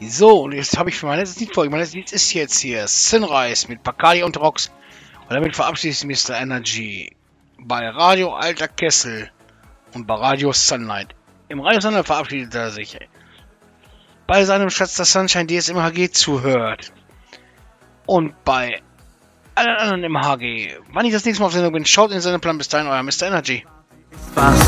So, und jetzt habe ich für mein letztes Lied vor. Mein letztes Lied ist jetzt hier Sunrise mit Bacardi und Rox. Und damit verabschiedet sich Mr. Energy bei Radio Alter Kessel und bei Radio Sunlight. Im Radio Sunlight verabschiedet er sich bei seinem Schatz der Sunshine DSM-HG zuhört. Und bei allen anderen im HG. Wann ich das nächste Mal auf Sendung bin, schaut in seinen Plan. Bis dahin, euer Mr. Energy.